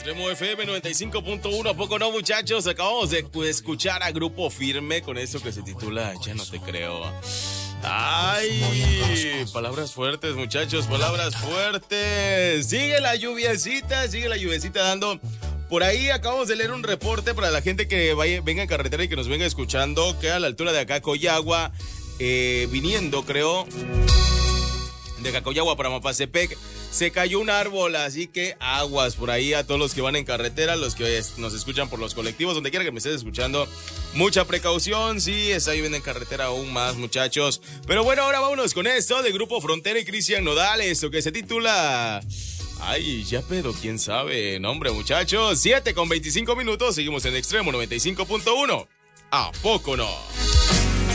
Extremo FM 95.1, ¿a poco no, muchachos? Acabamos de escuchar a Grupo Firme con eso que se titula Ya no te creo. ¡Ay! Palabras fuertes, muchachos, palabras fuertes. Sigue la lluviecita dando. Por ahí acabamos de leer un reporte para la gente que venga en carretera y que nos venga escuchando, que a la altura de acá, Coyagua, viniendo, creo, de Cacoyagua para Mapastepec, se cayó un árbol, así que aguas por ahí a todos los que van en carretera, los que nos escuchan por los colectivos, donde quiera que me estés escuchando, mucha precaución, sí, está lloviendo en carretera aún más, muchachos. Pero bueno, ahora vámonos con esto de Grupo Frontera y Cristian Nodal, esto que se titula... Ay, ya pedo, quién sabe. No, hombre, muchachos, 7:25, seguimos en Extremo 95.1. ¿A poco no?